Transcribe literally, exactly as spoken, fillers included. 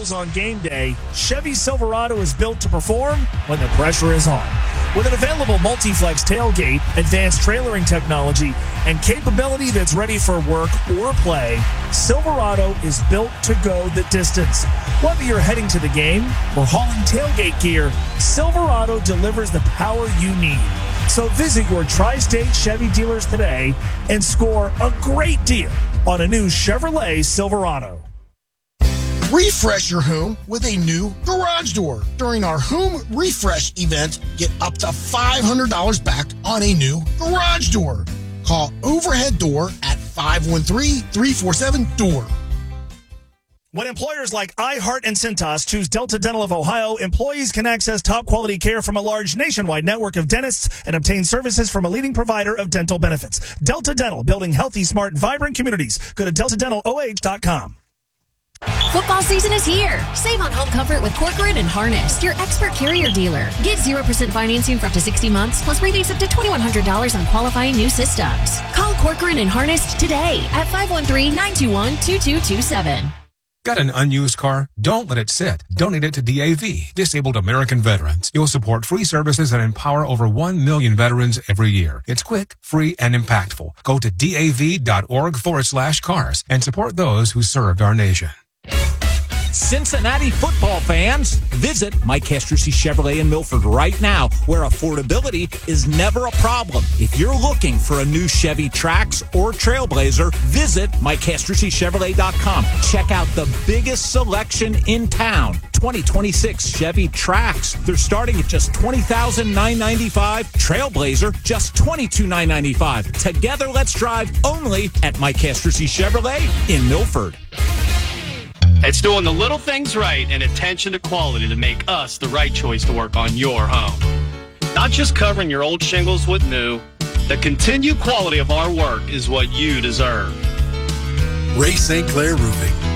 feels on game day, Chevy Silverado is built to perform when the pressure is on. With an available multi-flex tailgate, advanced trailering technology, and capability that's ready for work or play, Silverado is built to go the distance. Whether you're heading to the game or hauling tailgate gear, Silverado delivers the power you need. So visit your Tri-State Chevy dealers today and score a great deal on a new Chevrolet Silverado. Refresh your home with a new garage door. During our Home Refresh event, get up to five hundred dollars back on a new garage door. Call Overhead Door at five one three, three four seven, D O O R. When employers like iHeart and Cintas choose Delta Dental of Ohio, employees can access top-quality care from a large nationwide network of dentists and obtain services from a leading provider of dental benefits. Delta Dental, building healthy, smart, vibrant communities. Go to delta dental o h dot com. Football season is here. Save on home comfort with Corcoran and Harness, your expert carrier dealer. Get zero percent financing for up to sixty months, plus rebates up to twenty-one hundred dollars on qualifying new systems. Call Corcoran and Harness today at five one three, nine two one, two two two seven. Got an unused car? Don't let it sit. Donate it to D A V, Disabled American Veterans. You'll support free services and empower over one million veterans every year. It's quick, free, and impactful. Go to dav.org forward slash cars and support those who served our nation. Cincinnati football fans, visit Mike Castrucci Chevrolet in Milford right now, where affordability is never a problem. If you're looking for a new Chevy Trax or Trailblazer, visit Mike Castrucci Chevrolet dot com. Check out the biggest selection in town. twenty twenty-six Chevy Trax. They're starting at just twenty thousand nine hundred ninety-five dollars. Trailblazer, just twenty-two thousand nine hundred ninety-five dollars. Together, let's drive only at Mike Castrucci Chevrolet in Milford. It's doing the little things right and attention to quality to make us the right choice to work on your home. Not just covering your old shingles with new. The continued quality of our work is what you deserve. Ray Saint Clair Roofing.